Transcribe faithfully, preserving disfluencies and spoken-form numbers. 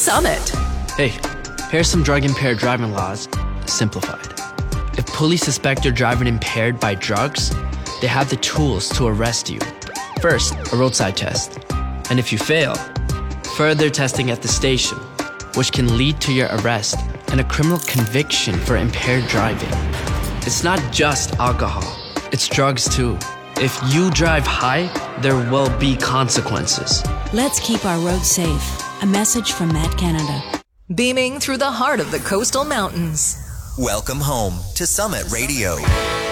Summit. Hey, here's some drug-impaired driving laws, simplified. If police suspect you're driving impaired by drugs, they have the tools to arrest you. First, a roadside test. And if you fail, further testing at the station, which can lead to your arrest and a criminal conviction for impaired driving. It's not just alcohol, it's drugs too. If you drive high, there will be consequences. Let's keep our roads safe. A message from Matt Canada. Beaming through the heart of the coastal mountains. Welcome home to Summit Radio.